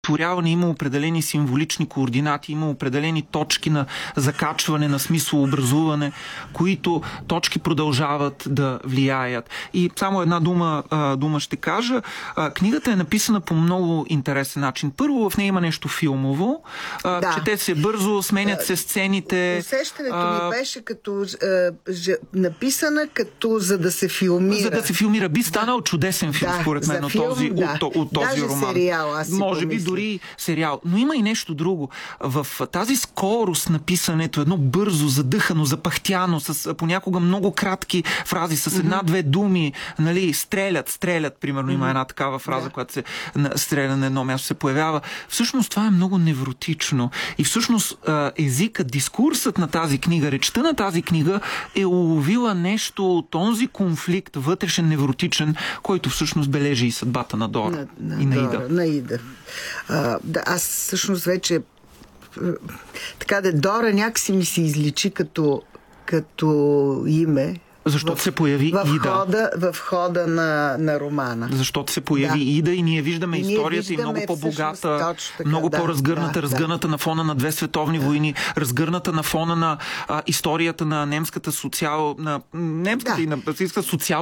створяване има определени символични координати, има определени точки на закачване, на смислообразуване, които точки продължават да влияят. И само една дума ще кажа. Книгата е написана по много интересен начин. Първо, в нея има нещо филмово. Чете се бързо, сменят се сцените. Усещането ми беше като написана като за да се филмира. За да се филмира. Би станал чудесен филм, според мен, от този роман. Сериал, може би дори сериал. Но има и нещо друго. В тази скорост на писането, едно бързо, задъхано, запахтяно, с понякога много кратки фрази, с една-две думи, нали, стрелят, примерно има една такава фраза, която се стреля на едно място, се появява. Всъщност това е много невротично. И всъщност езикът, дискурсът на тази книга, речта на тази книга е уловила нещо от онзи конфликт, вътрешен, невротичен, който всъщност бележи и съдбата на Дора и на Ида. Аз всъщност вече Дора някакси ми се изличи като име. Защото се появи Ида. В хода на романа. Защото се появи Ида и ние виждаме историята и много по-богата, много по-разгърната, разгърната на фона на две световни войни, разгърната на фона на историята на немската и на